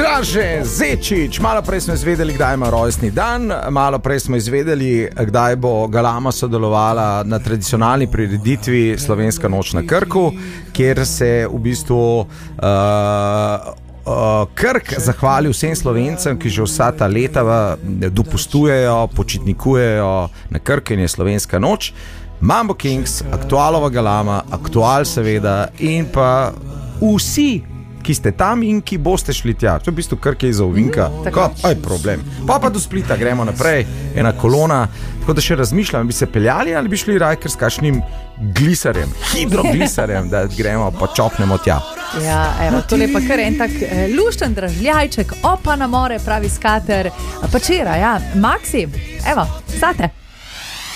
Draže Zečič, malo prej smo izvedeli, kdaj ima rojstni dan, malo prej smo izvedeli, kdaj bo Galama sodelovala na tradicionalni prireditvi Slovenska noč na Krku, kjer se v bistvu Krk zahvali vsem Slovencem, ki že vsa ta leta dopustujejo, počitnikujejo na Krku, in je Slovenska noč. Mambo Kings, Aktualova Galama, Aktual seveda in pa vsi, ki ste tam in ki boste šli tja. To je v bistvu Krk je iz Ovinka. Aj problem. Pa do Splita gremo naprej, ena kolona. Tako da še razmišljam, bi se peljali ali bi šli rajker s kakšnim gliserjem, hidrogliserjem, da gremo pa čopnemo tja. Ja, evo, tole pa kar en tak lušten dražljajček, opa na more, pravi skater. Pačera, ja, Maxi, evo, zate.